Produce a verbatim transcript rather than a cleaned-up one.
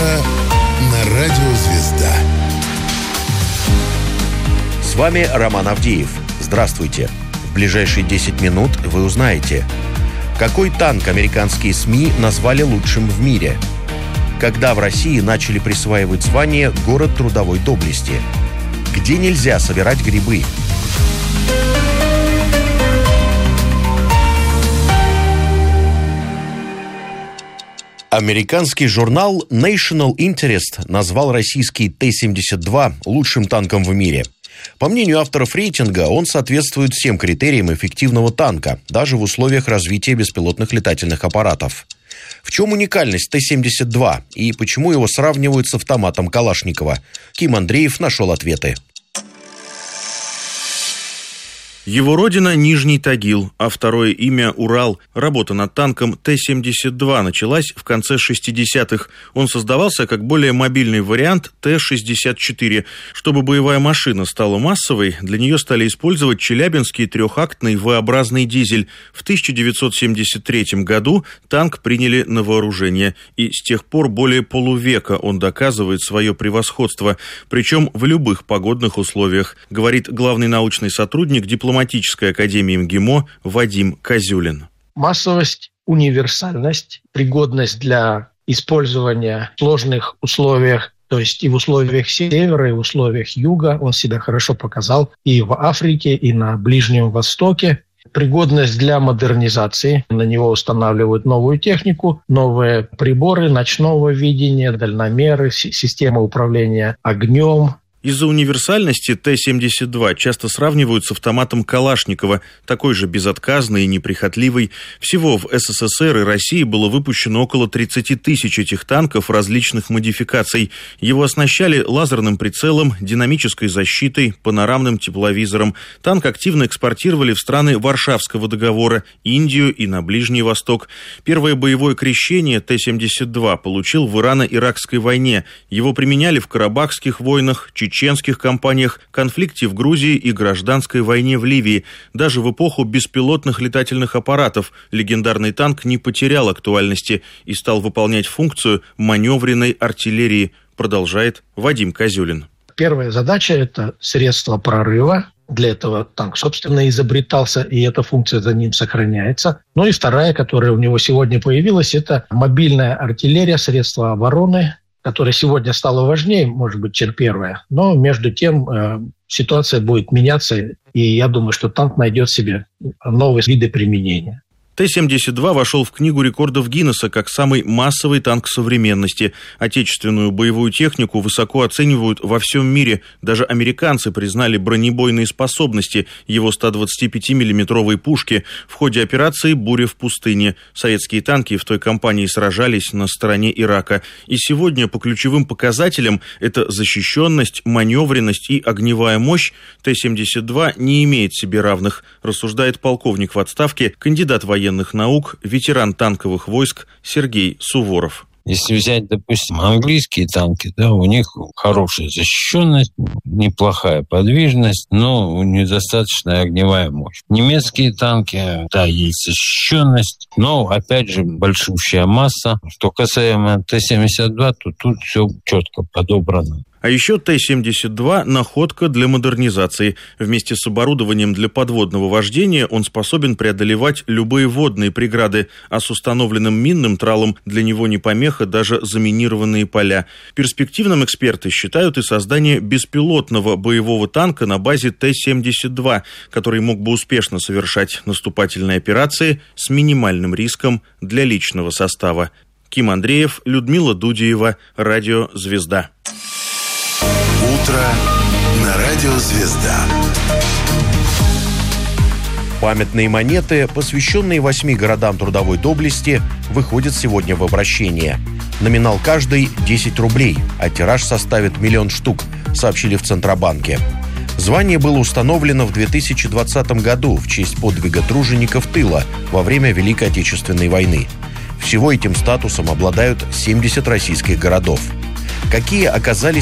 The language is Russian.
на радио «Звезда». С вами Роман Авдеев. Здравствуйте. В ближайшие десять минут вы узнаете, какой танк американские СМИ назвали лучшим в мире, когда в России начали присваивать звание «Город трудовой доблести», где нельзя собирать грибы. Американский журнал National Interest назвал российский Т семьдесят два лучшим танком в мире. По мнению авторов рейтинга, он соответствует всем критериям эффективного танка, даже в условиях развития беспилотных летательных аппаратов. В чем уникальность Т семьдесят два и почему его сравнивают с автоматом Калашникова? Ким Андреев нашел ответы. Его родина – Нижний Тагил, а второе имя – Урал. Работа над танком Т семьдесят два началась в конце шестидесятых. Он создавался как более мобильный вариант Т шестьдесят четыре. Чтобы боевая машина стала массовой, для нее стали использовать челябинский трехактный V-образный дизель. В тысяча девятьсот семьдесят третьем году танк приняли на вооружение, и с тех пор более полувека он доказывает свое превосходство, причем в любых погодных условиях, говорит главный научный сотрудник дипломатической Дипломатической академии МГИМО Вадим Козюлин. Массовость, универсальность, пригодность для использования в сложных условиях, то есть и в условиях севера, и в условиях юга, он себя хорошо показал и в Африке, и на Ближнем Востоке. Пригодность для модернизации. На него устанавливают новую технику, новые приборы ночного видения, дальномеры, система управления огнем. Из-за универсальности Т семьдесят два часто сравнивают с автоматом Калашникова, такой же безотказный и неприхотливый. Всего в СССР и России было выпущено около тридцать тысяч этих танков различных модификаций. Его оснащали лазерным прицелом, динамической защитой, панорамным тепловизором. Танк активно экспортировали в страны Варшавского договора, Индию и на Ближний Восток. Первое боевое крещение Т семьдесят два получил в Ирано-Иракской войне. Его применяли в Карабахских войнах, чеченских кампаниях, конфликте в Грузии и гражданской войне в Ливии. Даже в эпоху беспилотных летательных аппаратов легендарный танк не потерял актуальности и стал выполнять функцию маневренной артиллерии, продолжает Вадим Козюлин. Первая задача – это средство прорыва. Для этого танк, собственно, изобретался, и эта функция за ним сохраняется. Ну и вторая, которая у него сегодня появилась, это мобильная артиллерия, средства обороны, которая сегодня стала важнее, может быть, чем первая. Но между тем э, ситуация будет меняться, и я думаю, что танк найдет себе новые виды применения. Т семьдесят два вошел в книгу рекордов Гиннесса как самый массовый танк современности. Отечественную боевую технику высоко оценивают во всем мире. Даже американцы признали бронебойные способности его сто двадцатипятимиллиметровой пушки. В ходе операции «Буря в пустыне» советские танки в той кампании сражались на стороне Ирака. И сегодня по ключевым показателям это защищенность, маневренность и огневая мощь Т семьдесят два не имеет себе равных, рассуждает полковник в отставке, кандидат военных военных наук, ветеран танковых войск Сергей Суворов. Если взять, допустим, английские танки, да, у них хорошая защищенность, неплохая подвижность, но недостаточная огневая мощь. Немецкие танки, да, есть защищенность, но, опять же, большущая масса. Что касаемо Т семьдесят два, то тут все четко подобрано. А еще Т семьдесят два – находка для модернизации. Вместе с оборудованием для подводного вождения он способен преодолевать любые водные преграды, а с установленным минным тралом для него не помеха даже заминированные поля. Перспективным эксперты считают и создание беспилотного боевого танка на базе Т семьдесят два, который мог бы успешно совершать наступательные операции с минимальным риском для личного состава. Ким Андреев, Людмила Дудеева, Радио «Звезда». Утро на радио «Звезда». Памятные монеты, посвященные восьми городам трудовой доблести, выходят сегодня в обращение. Номинал каждой – десять рублей, а тираж составит миллион штук, сообщили в Центробанке. Звание было установлено в две тысячи двадцатом году в честь подвига тружеников тыла во время Великой Отечественной войны. Всего этим статусом обладают семьдесят российских городов. Какие оказались